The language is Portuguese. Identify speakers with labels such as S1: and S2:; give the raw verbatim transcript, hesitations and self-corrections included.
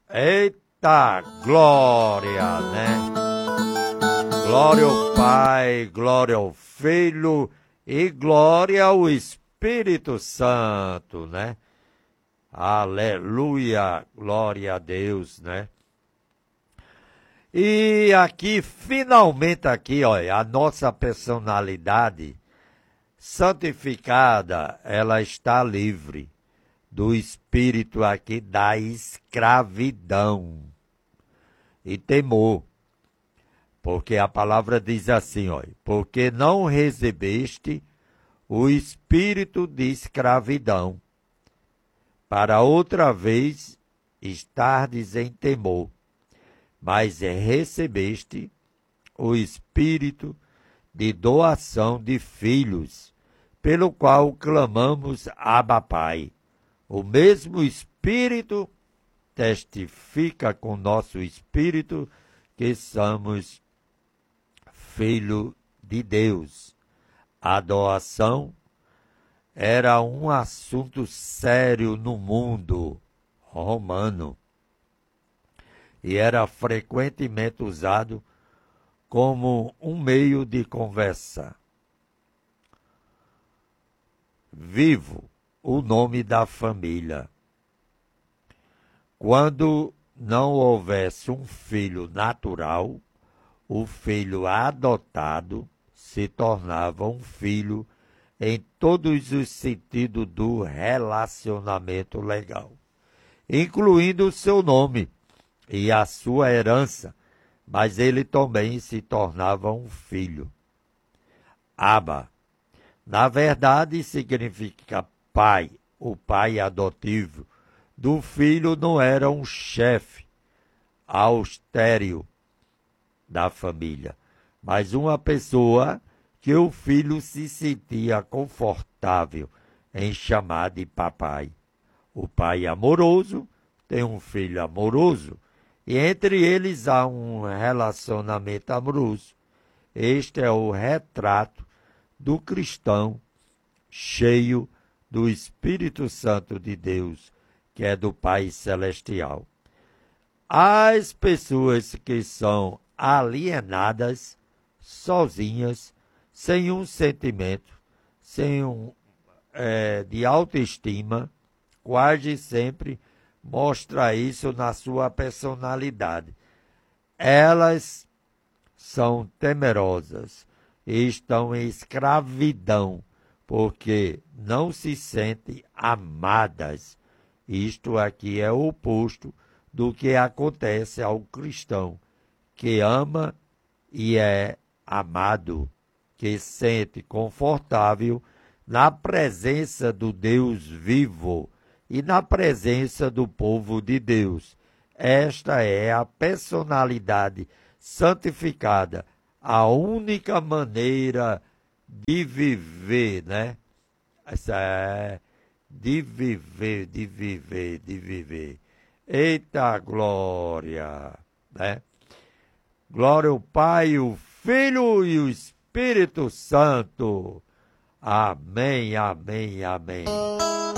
S1: Eita glória, né? Glória ao Pai, glória ao Filho e glória ao Espírito Santo, né? Aleluia, glória a Deus, né? E aqui, finalmente aqui, olha, a nossa personalidade santificada, ela está livre do espírito aqui da escravidão e temor. Porque a palavra diz assim, olha, porque não recebeste o espírito de escravidão, para outra vez estardes em temor, mas recebeste o espírito de doação de filhos, pelo qual clamamos Abba Pai. O mesmo Espírito testifica com nosso espírito que somos filho de Deus. A doação era um assunto sério no mundo romano e era frequentemente usado como um meio de conversa. Vivo o nome da família. Quando não houvesse um filho natural, o filho adotado se tornava um filho em todos os sentidos do relacionamento legal, incluindo o seu nome e a sua herança, mas ele também se tornava um filho. Abba, na verdade, significa pai. O pai adotivo do filho não era um chefe austero da família, mas uma pessoa que o filho se sentia confortável em chamar de papai. O pai amoroso tem um filho amoroso e entre eles há um relacionamento amoroso. Este é o retrato do cristão cheio do Espírito Santo de Deus, que é do Pai Celestial. As pessoas que são alienadas, sozinhas, sem um sentimento, sem um é, de autoestima, quase sempre mostra isso na sua personalidade. Elas são temerosas e estão em escravidão, porque não se sentem amadas. Isto aqui é o oposto do que acontece ao cristão, que ama e é amado, que sente confortável na presença do Deus vivo e na presença do povo de Deus. Esta é a personalidade santificada, a única maneira de viver, né? Essa é de viver, de viver, de viver. Eita glória, né? Glória ao Pai, o Filho e o Espírito Santo. Amém, amém, amém.